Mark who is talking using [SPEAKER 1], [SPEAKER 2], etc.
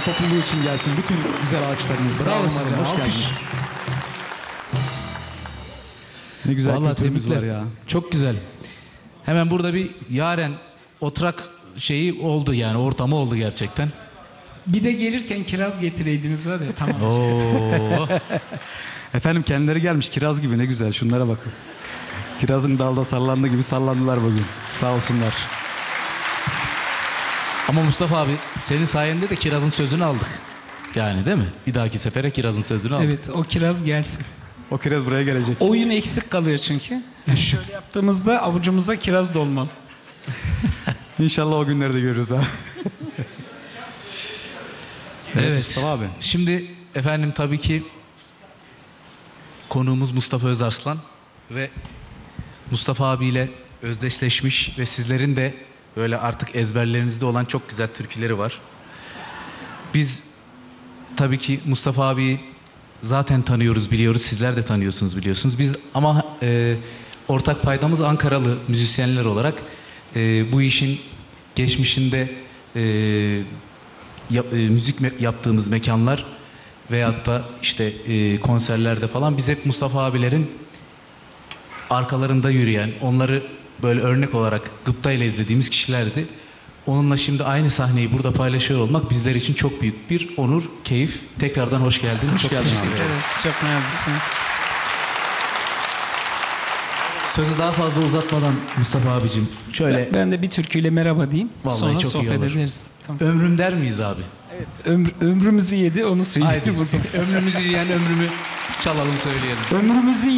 [SPEAKER 1] topluluğu için gelsin. Bütün güzel ağaçlarınız.
[SPEAKER 2] Bravo
[SPEAKER 1] Sağ olun,
[SPEAKER 2] size.
[SPEAKER 1] hoş
[SPEAKER 2] Alkış.
[SPEAKER 1] geldiniz. Ne güzel
[SPEAKER 2] Vallahi
[SPEAKER 1] kültürümüz var
[SPEAKER 2] tebrikler.
[SPEAKER 1] ya.
[SPEAKER 2] Çok güzel. Hemen burada bir Yaren oturak şeyi oldu yani, ortamı oldu gerçekten.
[SPEAKER 3] Bir de gelirken kiraz getireydiniz var ya, tamam.
[SPEAKER 2] Oo.
[SPEAKER 1] Efendim kendileri gelmiş kiraz gibi, ne güzel, şunlara bakın. Kirazın dalda sallandığı gibi sallandılar bugün. Sağ olsunlar.
[SPEAKER 2] Ama Mustafa abi, senin sayende de kirazın sözünü aldık. Yani değil mi? Bir dahaki sefere kirazın sözünü aldık.
[SPEAKER 3] Evet, o kiraz gelsin.
[SPEAKER 1] O kiraz buraya gelecek.
[SPEAKER 3] Oyun eksik kalıyor çünkü. Şöyle yaptığımızda avucumuza kiraz dolmalı.
[SPEAKER 1] İnşallah o günleri de görürüz ha.
[SPEAKER 2] Evet.
[SPEAKER 1] Mustafa abi.
[SPEAKER 2] Şimdi efendim tabii ki konuğumuz Mustafa Özarslan ve Mustafa abiyle özdeşleşmiş ve sizlerin de böyle artık ezberlerinizde olan çok güzel türküleri var. Biz tabii ki Mustafa abiyi zaten tanıyoruz, biliyoruz. Sizler de tanıyorsunuz, biliyorsunuz. Biz ama ortak paydamız Ankaralı müzisyenler olarak bu işin geçmişinde müzik yaptığımız mekanlar veyahut da işte konserlerde falan biz hep Mustafa abilerin arkalarında yürüyen, onları böyle örnek olarak gıptayla izlediğimiz kişilerdi. Onunla şimdi aynı sahneyi burada paylaşıyor olmak bizler için çok büyük bir onur, keyif. Tekrardan hoş geldin.
[SPEAKER 1] Hoş geldin
[SPEAKER 2] teşekkür
[SPEAKER 1] abi.
[SPEAKER 2] ederiz.
[SPEAKER 3] Evet, çok naziksiniz.
[SPEAKER 2] Sözü daha fazla uzatmadan Mustafa abicim şöyle
[SPEAKER 3] Ben de bir türküyle merhaba diyeyim.
[SPEAKER 2] Vallahi
[SPEAKER 3] Sonra
[SPEAKER 2] çok iyi
[SPEAKER 3] sohbet
[SPEAKER 2] olur.
[SPEAKER 3] ederiz. Tamam.
[SPEAKER 2] ömrüm der miyiz abi?
[SPEAKER 3] Evet, ömrümüzü yedi, onu
[SPEAKER 2] Haydi
[SPEAKER 3] söyleyeyim o zaman.
[SPEAKER 2] ömrümüzü yiyen ömrümü çalalım söyleyelim.
[SPEAKER 3] Ömrümüzü